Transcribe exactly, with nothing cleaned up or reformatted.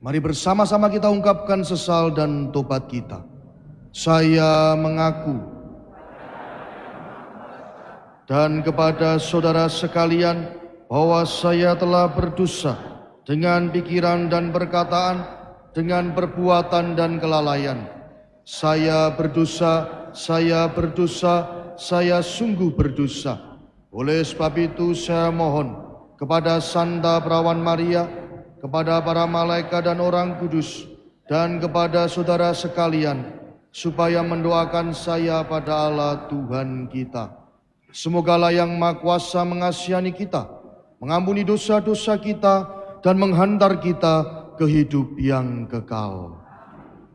Mari bersama-sama kita ungkapkan sesal dan tobat kita. Saya mengaku dan kepada saudara sekalian bahwa saya telah berdosa dengan pikiran dan perkataan, dengan perbuatan dan kelalaian. Saya berdosa, saya berdosa, saya sungguh berdosa. Oleh sebab itu saya mohon kepada Santa Perawan Maria, kepada para malaikat dan orang kudus, dan kepada saudara sekalian, supaya mendoakan saya pada Allah Tuhan kita. Semogalah Yang Maha Kuasa mengasihani kita, mengampuni dosa-dosa kita, dan menghantar kita ke hidup yang kekal.